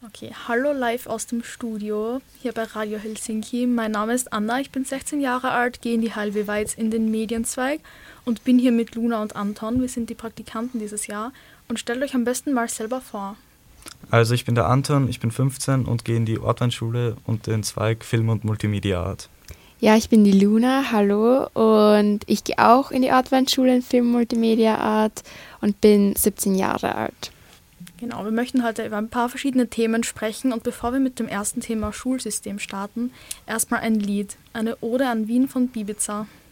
Okay, hallo live aus dem Studio hier bei Radio Helsinki. Mein Name ist Anna, ich bin 16 Jahre alt, gehe in die HLW Weiz in den Medienzweig und bin hier mit Luna und Anton. Wir sind die Praktikanten dieses Jahr und stellt euch am besten mal selber vor. Also ich bin der Anton, ich bin 15 und gehe in die Ortweinschule und den Zweig Film- und Multimedia-Art. Ja, ich bin die Luna, hallo, und ich gehe auch in die Ortweinschule in Film- und Multimedia-Art und bin 17 Jahre alt. Genau, wir möchten heute über ein paar verschiedene Themen sprechen und bevor wir mit dem ersten Thema Schulsystem starten, erstmal ein Lied, eine Ode an Wien von Bibiza.